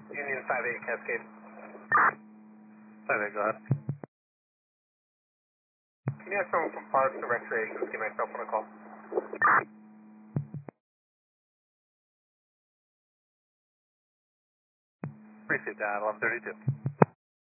Union 5-8 Cascade. 5-8, go ahead. Can you have someone from Parks and Recreation give myself on a call? Received that, 1132.